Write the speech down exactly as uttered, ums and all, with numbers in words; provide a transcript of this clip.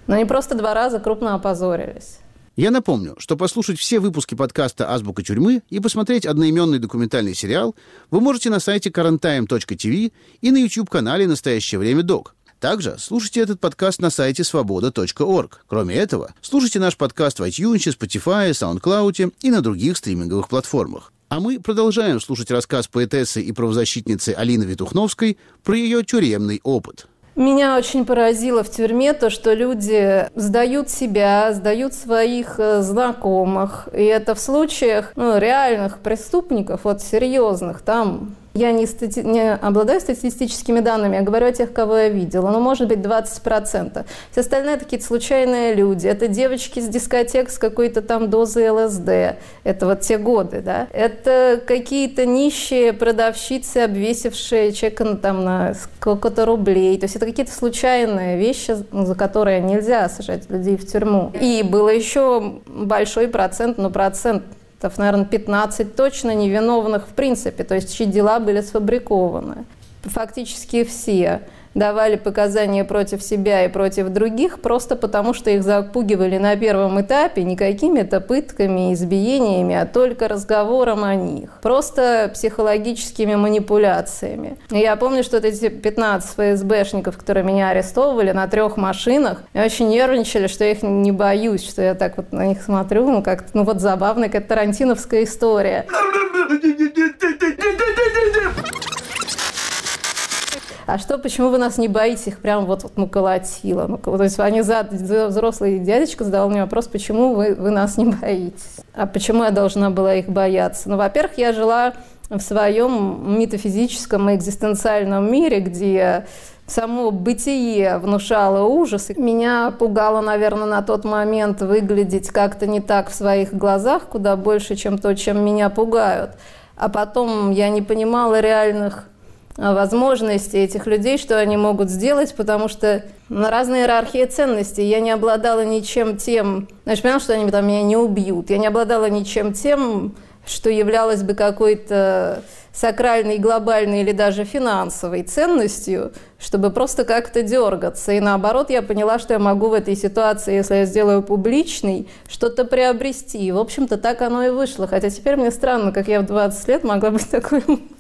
Но они просто два раза крупно опозорились. Я напомню, что послушать все выпуски подкаста «Азбука тюрьмы» и посмотреть одноименный документальный сериал вы можете на сайте карантайм точка ти ви и на YouTube-канале «Настоящее время док». Также слушайте этот подкаст на сайте свобода точка орг. Кроме этого, слушайте наш подкаст в iTunes, Spotify, SoundCloud и на других стриминговых платформах. А мы продолжаем слушать рассказ поэтессы и правозащитницы Алины Витухновской про ее тюремный опыт. Меня очень поразило в тюрьме то, что люди сдают себя, сдают своих знакомых. И это в случаях ну, реальных преступников, вот серьезных, там... Я не, стати... не обладаю статистическими данными, я говорю о тех, кого я видела. Ну, может быть, двадцать процентов. Все остальные какие-то случайные люди. Это девочки с дискотек с какой-то там дозой эл эс дэ. Это вот те годы, да. Это какие-то нищие продавщицы, обвесившие чек там на сколько-то рублей. То есть это какие-то случайные вещи, за которые нельзя сажать людей в тюрьму. И было еще большой процент, ну, процент, наверное, пятнадцать точно невиновных в принципе, то есть чьи дела были сфабрикованы. Фактически все давали показания против себя и против других просто потому, что их запугивали на первом этапе не какими-то пытками, избиениями, а только разговором о них. Просто психологическими манипуляциями. И я помню, что вот эти пятнадцать эф эс бэшников, которые меня арестовывали на трех машинах, очень нервничали, что я их не боюсь, что я так вот на них смотрю, ну как-то, ну вот забавная какая-то тарантиновская история. А что, почему вы нас не боитесь? Их прям вот, ну, колотило. Ну, то есть они за, за взрослый дядечка задал мне вопрос, почему вы, вы нас не боитесь? А почему я должна была их бояться? Ну, во-первых, я жила в своем метафизическом и экзистенциальном мире, где само бытие внушало ужас. Меня пугало, наверное, на тот момент выглядеть как-то не так в своих глазах, куда больше, чем то, чем меня пугают. А потом я не понимала реальных возможности этих людей, что они могут сделать, потому что на разные иерархии ценностей я не обладала ничем тем, значит, поняла, что они там меня не убьют, я не обладала ничем тем, что являлось бы какой-то сакральной, глобальной или даже финансовой ценностью, чтобы просто как-то дергаться. И наоборот, я поняла, что я могу в этой ситуации, если я сделаю публичной, что-то приобрести. И, в общем-то, так оно и вышло. Хотя теперь мне странно, как я в двадцать лет могла быть такой